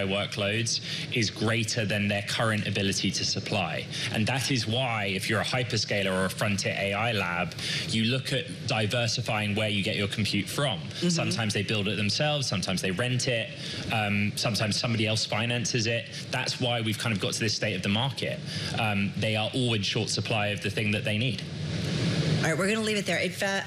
AI workloads is greater than their current ability to supply. And that is why, if you're a hyperscaler or a frontier AI lab, you look at diversifying where you get your compute from. Sometimes they build it themselves, sometimes they rent it, sometimes somebody else finances it. That's why we've kind of got to this state of the market. They are all in short supply of the thing that they need. All right, we're going to leave it there. In fact,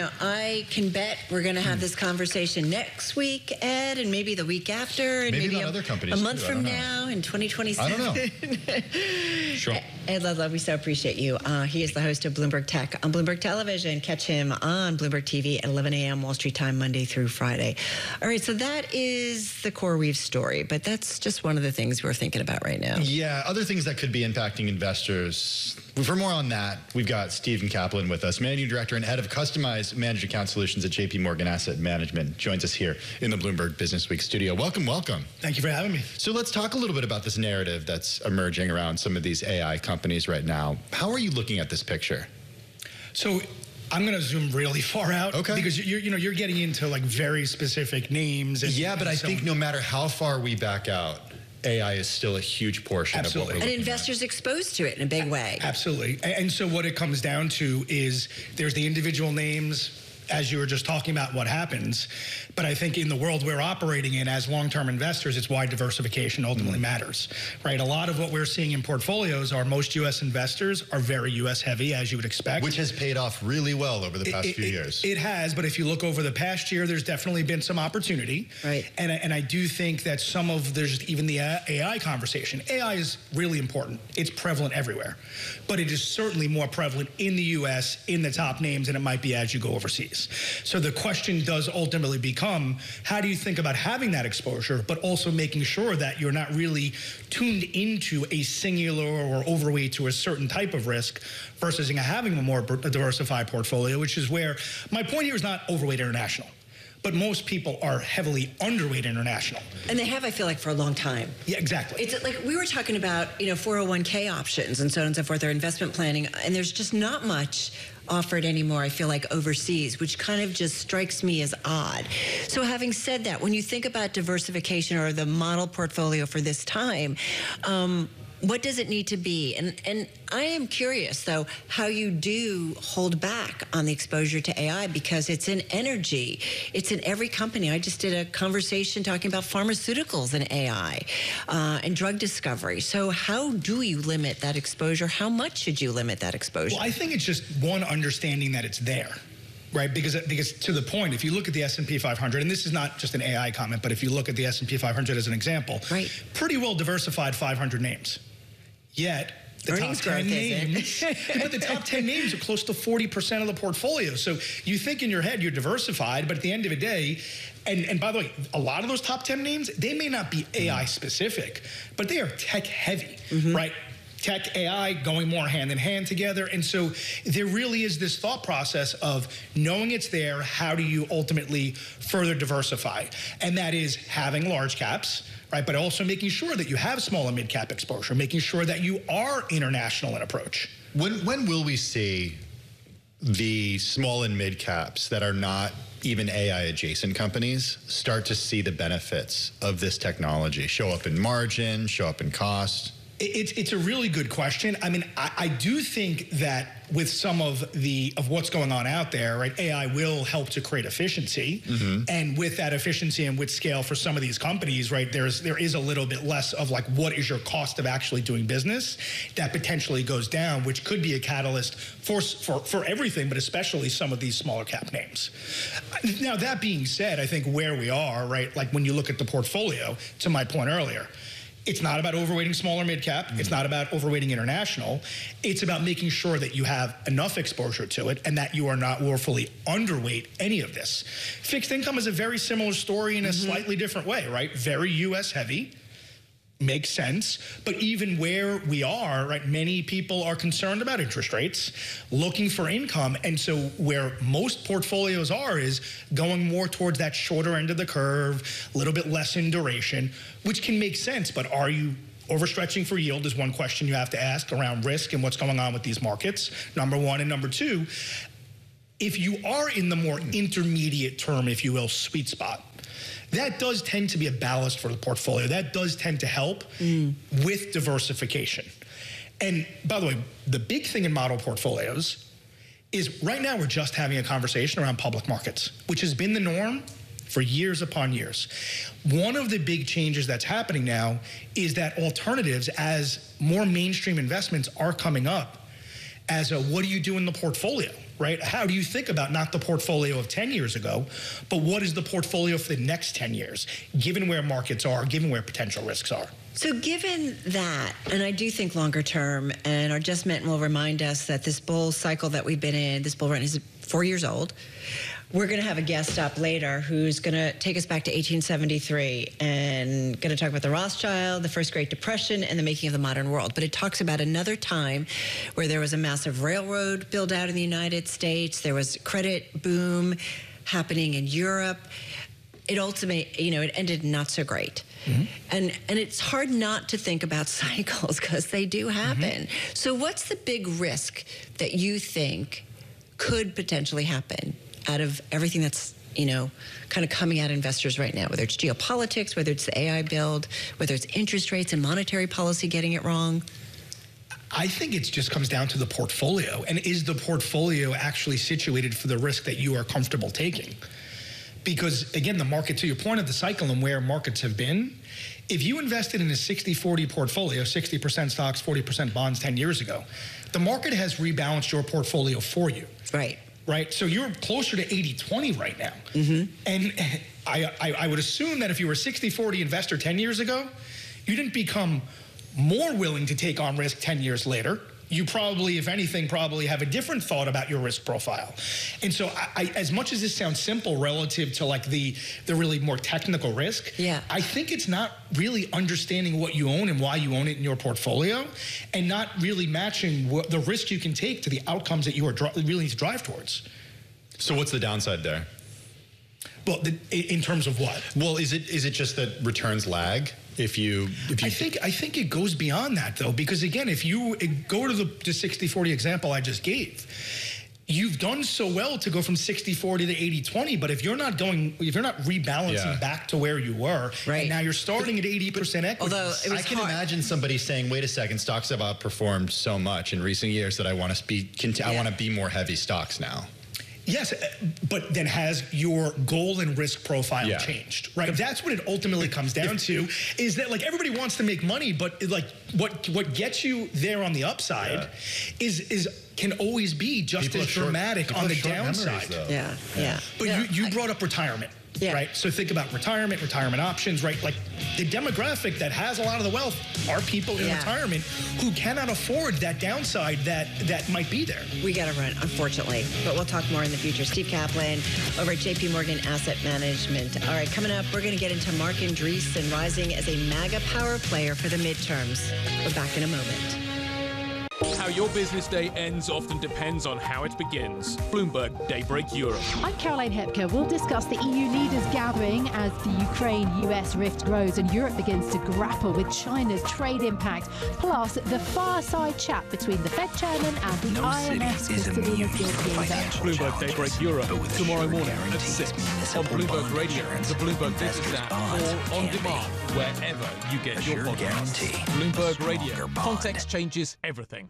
I can bet we're going to have this conversation next week, Ed, and maybe the week after, and maybe other companies a month from now in 2027. I don't know. Sure. Ed Ludlow, we so appreciate you. He is the host of Bloomberg Tech on Bloomberg Television. Catch him on Bloomberg TV at 11 a.m. Wall Street time, Monday through Friday. All right, so that is the CoreWeave story, but that's just one of the things we're thinking about right now. Yeah, other things that could be impacting investors. For more on that, we've got Stephen Kaplan with us, Managing Director and Head of Customized Managed Account Solutions at JP Morgan Asset Management, joins us here in the Bloomberg Business Week studio. Welcome, welcome. Thank you for having me. So let's talk a little bit about this narrative that's emerging around some of these AI companies right now. How are you looking at this picture? So I'm going to zoom really far out, okay? Because you're getting into like very specific names. And, yeah, but I think no matter how far we back out, AI is still a huge portion of what we're looking at. And investors exposed to it in a big way. Absolutely. And so what it comes down to is there's the individual names, as you were just talking about what happens. But I think in the world we're operating in as long-term investors, it's why diversification ultimately matters, right? A lot of what we're seeing in portfolios are most U.S. investors are very U.S. heavy, as you would expect. Which has paid off really well over the past few years. It has, but if you look over the past year, there's definitely been some opportunity. Right. And I do think that there's even the AI conversation. AI is really important. It's prevalent everywhere. But it is certainly more prevalent in the U.S., in the top names, than it might be as you go overseas. So the question does ultimately become, how do you think about having that exposure, but also making sure that you're not really tuned into a singular or overweight to a certain type of risk versus having a more diversified portfolio, which is where my point here is not overweight international. But most people are heavily underweight international. And they have, I feel like, for a long time. Yeah, exactly. It's like we were talking about, 401k options and so on and so forth, or investment planning, and there's just not much offered anymore, I feel like, overseas, which kind of just strikes me as odd. So having said that, when you think about diversification or the model portfolio for this time, what does it need to be? And I am curious, though, how you do hold back on the exposure to AI, because it's in energy. It's in every company. I just did a conversation talking about pharmaceuticals and AI and drug discovery. So how do you limit that exposure? How much should you limit that exposure? Well, I think it's just one, understanding that it's there. Right, because to the point, if you look at the S&P 500, and this is not just an AI comment, but if you look at the S&P 500 as an example, right, pretty well diversified 500 names. Yet the top 10 names, but the top 10 names are close to 40% of the portfolio. So you think in your head you're diversified, but at the end of the day, and by the way, a lot of those top 10 names, they may not be AI specific, but they are tech heavy, right? Tech, AI going more hand in hand together. And so there really is this thought process of knowing it's there, how do you ultimately further diversify? And that is having large caps, right? But also making sure that you have small and mid cap exposure, making sure that you are international in approach. When will we see the small and mid caps that are not even AI adjacent companies start to see the benefits of this technology, show up in margin, show up in cost? It's a really good question. I mean, I do think that with some of what's going on out there, right, AI will help to create efficiency. And with that efficiency and with scale for some of these companies, right, there is a little bit less of like, what is your cost of actually doing business? That potentially goes down, which could be a catalyst for everything, but especially some of these smaller cap names. Now, that being said, I think where we are, right, like when you look at the portfolio, to my point earlier, it's not about overweighting small or mid cap. It's not about overweighting international. It's about making sure that you have enough exposure to it and that you are not woefully underweight any of this. Fixed income is a very similar story in a slightly different way, right? Very US heavy. Makes sense, but even where we are, right, many people are concerned about interest rates, looking for income, and so where most portfolios are is going more towards that shorter end of the curve, a little bit less in duration, which can make sense, but are you overstretching for yield is one question you have to ask around risk and what's going on with these markets, number one, and number two, if you are in the more intermediate term, if you will, sweet spot, that does tend to be a ballast for the portfolio. That does tend to help with diversification. And by the way, the big thing in model portfolios is right now we're just having a conversation around public markets, which has been the norm for years upon years. One of the big changes that's happening now is that alternatives, as more mainstream investments are coming up, as a what do you do in the portfolio, right? How do you think about not the portfolio of 10 years ago, but what is the portfolio for the next 10 years, given where markets are, given where potential risks are? So given that, and I do think longer term, and our Just Mint will remind us that this bull cycle that we've been in, this bull run is 4 years old. We're going to have a guest up later who's going to take us back to 1873 and going to talk about the Rothschild, the First Great Depression, and the making of the modern world. But it talks about another time where there was a massive railroad build out in the United States. There was credit boom happening in Europe. It ultimately, it ended not so great. And it's hard not to think about cycles because they do happen. So what's the big risk that you think could potentially happen out of everything that's, kind of coming at investors right now, whether it's geopolitics, whether it's the AI build, whether it's interest rates and monetary policy getting it wrong? I think it just comes down to the portfolio. And is the portfolio actually situated for the risk that you are comfortable taking? Because, again, the market, to your point of the cycle and where markets have been, if you invested in a 60-40 portfolio, 60% stocks, 40% bonds 10 years ago, the market has rebalanced your portfolio for you. Right? So you're closer to 80-20 right now. And I would assume that if you were a 60-40 investor 10 years ago, you didn't become more willing to take on risk 10 years later. You probably, if anything, probably have a different thought about your risk profile. And so as much as this sounds simple relative to like the really more technical risk, I think it's not really understanding what you own and why you own it in your portfolio and not really matching the risk you can take to the outcomes that you are really need to drive towards. So what's the downside there? Well, in terms of what? Well, is it just that returns lag? If you I think it goes beyond that though, because again, if you go to the 60-40 example I just gave, you've done so well to go from 60-40 to 80-20, but if you're not rebalancing back to where you were, and now you're starting at 80% equity. Although it was I can imagine somebody saying, "Wait a second, stocks have outperformed so much in recent years that I want to be more heavy stocks now." Yes, but then has your goal and risk profile changed, right? That's what it ultimately comes down to, is that like everybody wants to make money, but like what gets you there on the upside is can always be just as dramatic on the downside. But you brought up retirement. Right? So think about retirement options, right? Like the demographic that has a lot of the wealth are people in retirement who cannot afford that downside that might be there. We got to run, unfortunately, but we'll talk more in the future. Steve Kaplan over at JP Morgan Asset Management. All right, coming up, we're going to get into Mark Andreessen rising as a MAGA power player for the midterms. We're back in a moment. How your business day ends often depends on how it begins. Bloomberg Daybreak Europe. I'm Caroline Hepker. We'll discuss the EU leaders gathering as the Ukraine-US rift grows and Europe begins to grapple with China's trade impact, plus the far side chat between the Fed chairman and the IMF's custodian of European debt. Bloomberg Daybreak Europe, tomorrow morning at 6 on Bloomberg Radio, the Bloomberg Business app, or on demand wherever you get your podcasts. Bloomberg Radio. Context changes everything.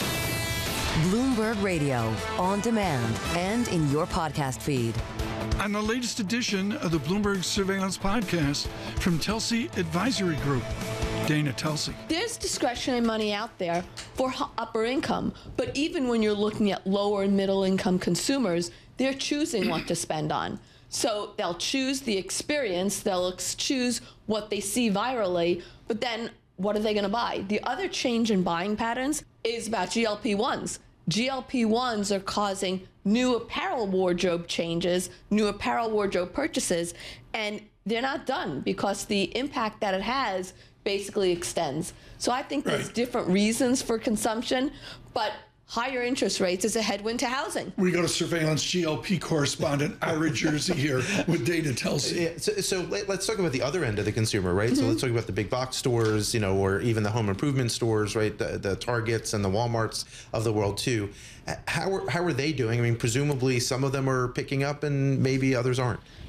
Bloomberg Radio, on demand and in your podcast feed. On the latest edition of the Bloomberg Surveillance Podcast from Telsey Advisory Group, Dana Telsey. There's discretionary money out there for upper income, but even when you're looking at lower and middle income consumers, they're choosing what to spend on. So they'll choose the experience, they'll choose what they see virally, but then what are they going to buy? The other change in buying patterns is about GLP-1s. GLP-1s are causing new apparel wardrobe changes, new apparel wardrobe purchases, and they're not done because the impact that it has basically extends. So I think there's different reasons for consumption, but higher interest rates is a headwind to housing. We go to surveillance GLP correspondent Ira Jersey here with Dana Telsey. Yeah, so let's talk about the other end of the consumer, right? So let's talk about the big box stores, or even the home improvement stores, right? The Targets and the Walmarts of the world too. How are they doing? I mean, presumably some of them are picking up and maybe others aren't.